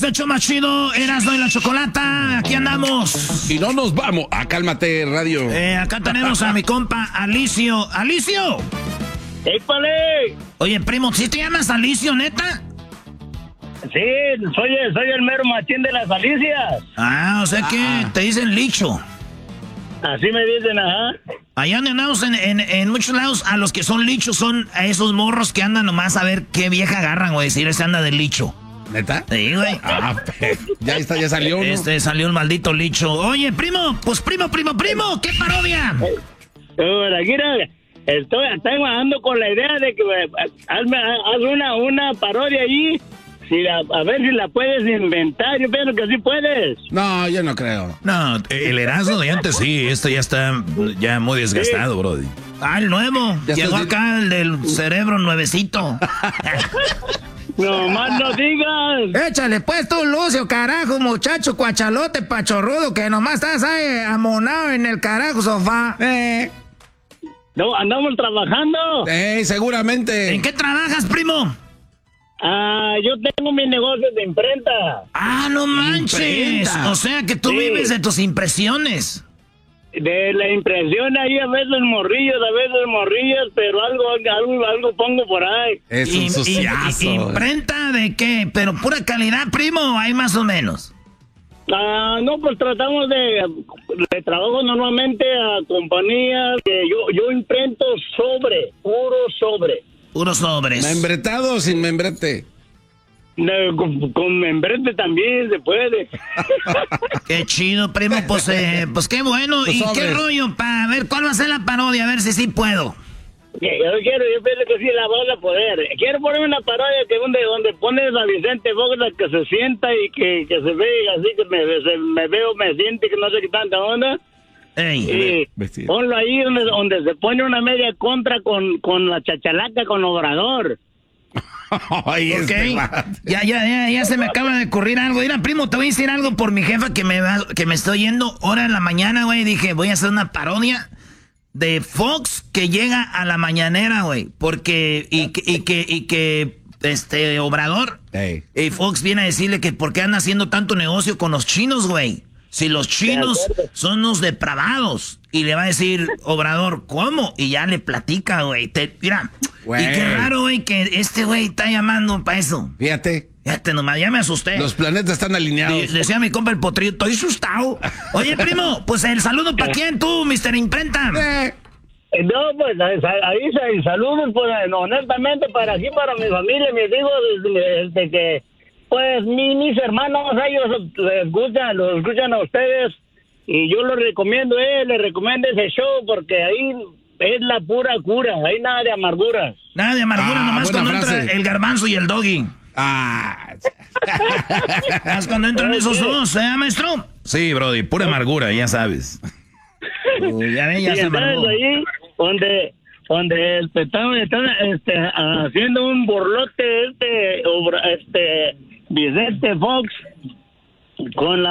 De hecho, más chido, Erasmo y la Chocolata, aquí andamos. Y no nos vamos. Cálmate, radio. Acá tenemos a mi compa Alicio. ¡Alicio! ¡Épale! Oye, primo, ¿sí te llamas Alicio, neta? Sí, soy el mero machín de las Alicias. O sea que te dicen Licho. Así me dicen, ajá. Allá andamos en muchos lados, a los que son lichos son a esos morros que andan nomás a ver qué vieja agarran, güey, si ese anda de licho. ¿Neta? Sí, güey. Ya está, ya salió, ¿no? Salió el maldito licho. Oye, primo, ¿qué parodia? Ahora, mira, estoy ando con la idea de que haz una parodia allí. A ver si la puedes inventar. Yo pienso que sí puedes. No, yo no creo. No, el Erasmo de antes sí. Esto ya está ya muy desgastado, brody. El nuevo. Llegó acá el del cerebro nuevecito. No más no digas. Échale pues tú, Lucio, carajo, muchacho cuachalote pachorrudo, que nomás estás ahí amonado en el carajo sofá. No, andamos trabajando. Seguramente. ¿En qué trabajas, primo? Yo tengo mi negocio de imprenta. No manches. Imprenta. O sea que tú vives de tus impresiones. De la impresión ahí, a veces morrillos, pero algo pongo por ahí. Es un suciazo. ¿Imprenta de qué? ¿Pero pura calidad, primo? ¿Hay más o menos? No, pues tratamos de trabajo normalmente a compañías que yo imprento puro sobre. Puros sobres. ¿Membretado o sin membrete? Con membrete también se puede. Qué chido, primo. Pues qué bueno. ¿Y sobres? ¿Qué rollo? Para ver cuál va a ser la parodia, a ver si sí puedo. Yo pienso que sí la vas a poder. Quiero poner una parodia que donde pones a Vicente Fox que se sienta y que se ve así, que me siente que no sé qué tanta onda. Ey, ponlo ahí donde se pone una media contra con la chachalaca con Obrador. Okay. Ya se me acaba de ocurrir algo. Mira, primo, te voy a decir algo por mi jefa que me estoy yendo ahora en la mañana, güey. Dije, voy a hacer una parodia de Fox que llega a la mañanera, güey. Porque, y que Obrador, y Fox viene a decirle que por qué anda haciendo tanto negocio con los chinos, güey. Si los chinos son unos depravados. Y le va a decir, Obrador, ¿cómo? Y ya le platica, güey. Mira, y qué raro, güey, que este güey está llamando para eso. Fíjate nomás, ya me asusté. Los planetas están alineados. Decía mi compa el potrillo, estoy asustado. Oye, primo, pues el saludo para quién tú, Mr. Imprenta. No, pues ahí saludos, pues, honestamente, para mi familia, mis hijos, que... Pues mis hermanos, ellos los escuchan a ustedes y yo les recomiendo ese show porque ahí es la pura cura, ahí nada de amarguras. Nada de amargura, nomás cuando entra el Garbanzo y el Doggy. Más cuando entran esos dos, maestro? Sí, brody, pura amargura, ya sabes. Ya se amargó. Ahí donde están haciendo un borlote Vicente Fox con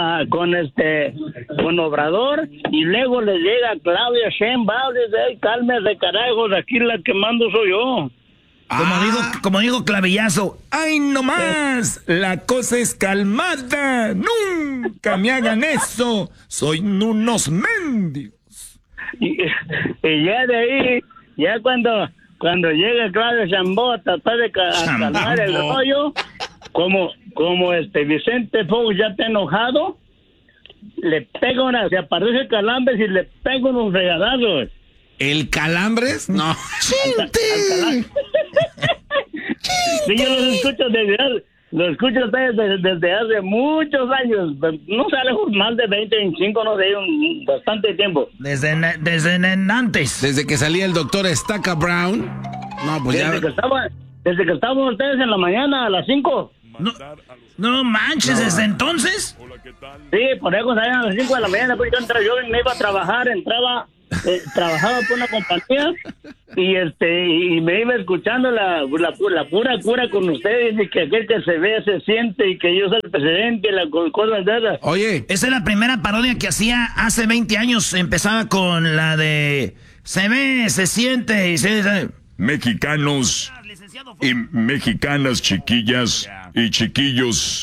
Obrador y luego le llega Claudia Sheinbaum y dice, cálmese carajos, aquí la que mando soy yo. Como dijo Clavillazo, ¡ay nomás! La cosa es calmada, nunca me hagan eso, soy unos mendigos. Y ya de ahí, ya cuando llega Claudia Sheinbaum a tratar de calmar el rollo, como Vicente Fox ya está enojado, le pega se aparece Calambres y le pega unos regadazos. ¿El Calambres? No. ¡Chinte! Sí, yo lo escucho desde hace muchos años, no sale más de 20, 25, no sé, bastante tiempo. Desde antes. Desde que salía el doctor Estaca Brown. No, pues desde que estábamos ustedes en la mañana a las 5. No manches, ¿desde entonces? Sí, por eso salían a las 5 de la mañana, pues yo me iba a trabajar, trabajaba por una compañía y me iba escuchando la pura cura con ustedes y que aquel que se ve se siente y que yo soy el presidente, la cosa de esas. Oye, esa es la primera parodia que hacía hace 20 años, empezaba con la de se ve, se siente y se... Mexicanos y mexicanas, chiquillas y chiquillos,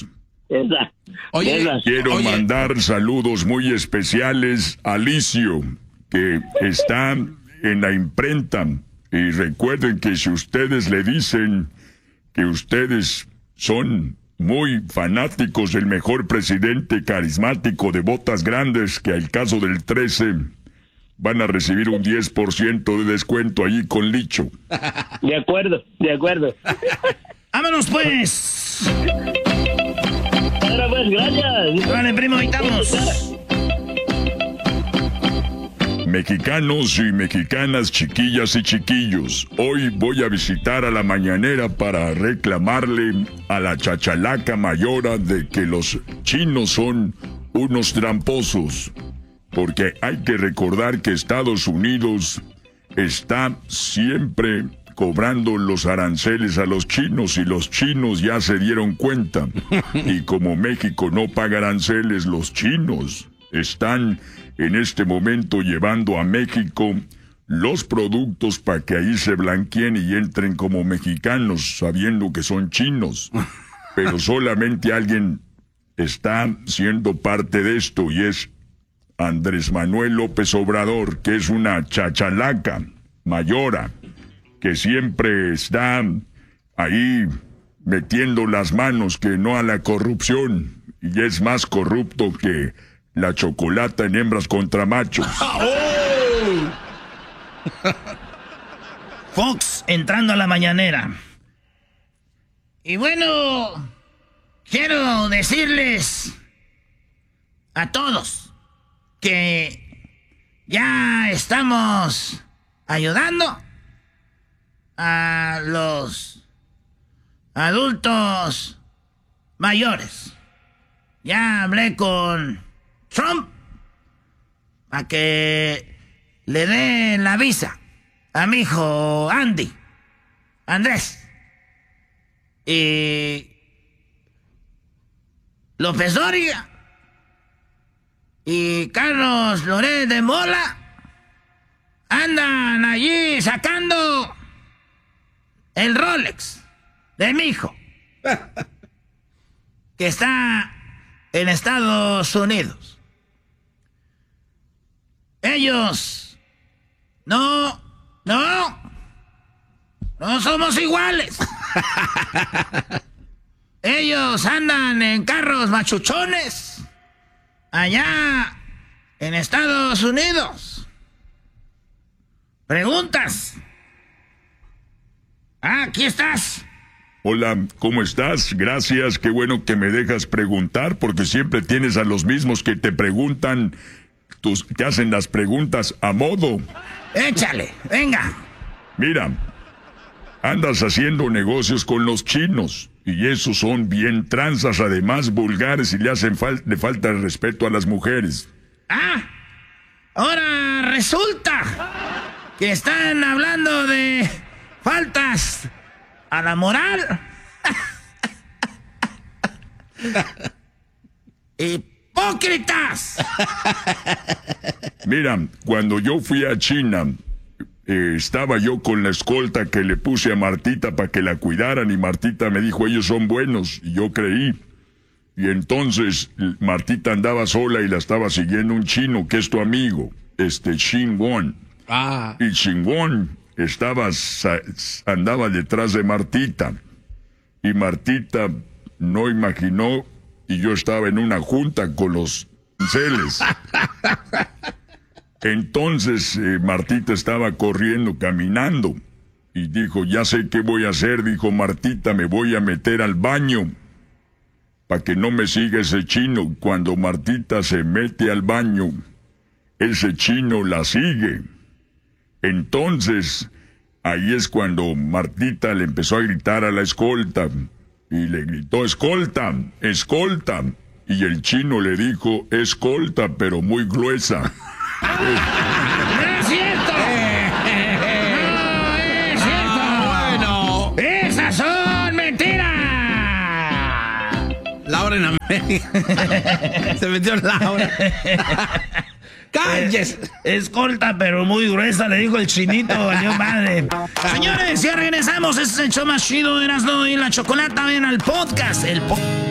Quiero mandar saludos muy especiales a Alicio, que está en la imprenta. Y recuerden que si ustedes le dicen que ustedes son muy fanáticos del mejor presidente carismático de botas grandes, que al caso del 13, van a recibir un 10% de descuento allí con Licho. De acuerdo. ¡Vámonos, pues! Ahora, pues, gracias. Vale, primo, ahí estamos. Mexicanos y mexicanas, chiquillas y chiquillos, hoy voy a visitar a la mañanera para reclamarle a la chachalaca mayora de que los chinos son unos tramposos. Porque hay que recordar que Estados Unidos está siempre cobrando los aranceles a los chinos y los chinos ya se dieron cuenta. Y como México no paga aranceles, los chinos están en este momento llevando a México los productos para que ahí se blanqueen y entren como mexicanos, sabiendo que son chinos. Pero solamente alguien está siendo parte de esto y es Andrés Manuel López Obrador, que es una chachalaca mayora, que siempre está ahí metiendo las manos que no a la corrupción, y es más corrupto que la chocolata en hembras contra machos. Fox entrando a la mañanera. Y bueno, quiero decirles a todos que ya estamos ayudando a los adultos mayores. Ya hablé con Trump para que le dé la visa a mi hijo Andrés. Y López Dóriga y Carlos Loret de Mola andan allí sacando el Rolex de mi hijo, que está en Estados Unidos. Ellos no somos iguales. Ellos andan en carros machuchones allá en Estados Unidos. ¿Preguntas? Aquí estás. Hola, ¿cómo estás? Gracias, qué bueno que me dejas preguntar, porque siempre tienes a los mismos que te preguntan, que hacen las preguntas a modo. Échale, venga. Mira, andas haciendo negocios con los chinos, y esos son bien tranzas, además vulgares, y le falta el respeto a las mujeres. Ahora resulta que están hablando de faltas a la moral. ¡Hipócritas! Mira, cuando yo fui a China, estaba yo con la escolta que le puse a Martita para que la cuidaran, y Martita me dijo, ellos son buenos, y yo creí. Y entonces Martita andaba sola y la estaba siguiendo un chino que es tu amigo, Xin Won. Y Xin Won andaba detrás de Martita, y Martita no imaginó, y yo estaba en una junta con los aranceles. Entonces Martita estaba corriendo, caminando, y dijo, ya sé qué voy a hacer, dijo Martita, me voy a meter al baño para que no me siga ese chino. Cuando Martita se mete al baño, ese chino la sigue. Entonces, ahí es cuando Martita le empezó a gritar a la escolta, y le gritó, escolta, escolta, y el chino le dijo, escolta, pero muy gruesa. ¡No es cierto! ¡No es cierto! Bueno. ¡Esas son mentiras! Laura en América. Se metió Laura. ¡Cállese! Escolta, pero muy gruesa, le dijo el chinito, valió madre. Señores, ya regresamos. Este es el show más chido de Erasmo y la Chocolata. Ven al podcast.